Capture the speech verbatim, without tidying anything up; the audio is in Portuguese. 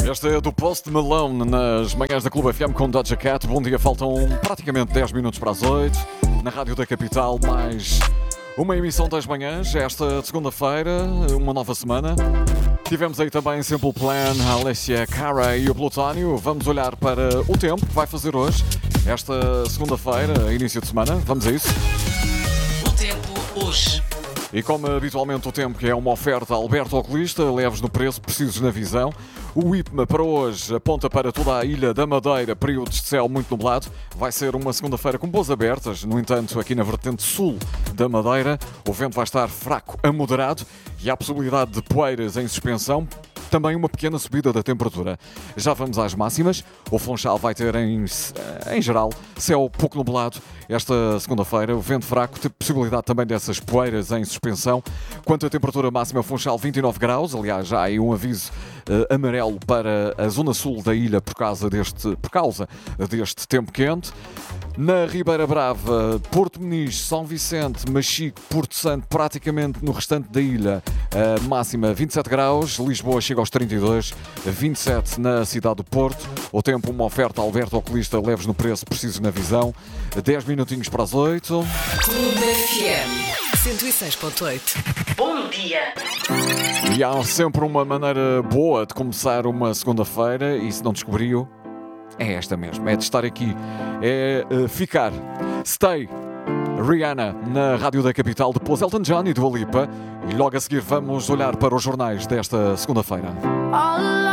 Este é do Post Malone nas manhãs da Clube F M com Doja Cat. Bom dia, faltam praticamente dez minutos para as oito. Na Rádio da Capital, mais uma emissão das manhãs. Esta segunda-feira, uma nova semana. Tivemos aí também Simple Plan, a Alessia Cara e o Plutónio. Vamos olhar para o tempo que vai fazer hoje, esta segunda-feira, início de semana. Vamos a isso. O tempo hoje. E como habitualmente o tempo que é uma oferta Alberto Oculista, leves no preço, precisos na visão. O I P M A para hoje aponta para toda a ilha da Madeira, períodos de céu muito nublado. Vai ser uma segunda-feira com boas abertas. No entanto, aqui na vertente sul da Madeira, o vento vai estar fraco a moderado e há possibilidade de poeiras em suspensão. Também uma pequena subida da temperatura. Já vamos às máximas. O Funchal vai ter, em, em geral, céu pouco nublado esta segunda-feira. O vento fraco, tem possibilidade também dessas poeiras em suspensão. Quanto à temperatura máxima, Funchal vinte e nove graus. Aliás, já há aí um aviso uh, amarelo para a zona sul da ilha por causa deste, por causa deste tempo quente. Na Ribeira Brava, Porto Meniz, São Vicente, Machico, Porto Santo, praticamente no restante da ilha, a máxima vinte e sete graus, Lisboa chega aos trinta e dois, vinte e sete na cidade do Porto. O tempo, uma oferta Alberto Oculista, leves no preço, precisos na visão. dez minutinhos para as oito. Clube F M cento e seis ponto oito. Bom dia! E há sempre uma maneira boa de começar uma segunda-feira, e se não descobriu, é esta mesmo, é de estar aqui, é uh, ficar. Stay, Rihanna, na Rádio da Capital, depois Elton John e Dua Lipa, e logo a seguir vamos olhar para os jornais desta segunda-feira.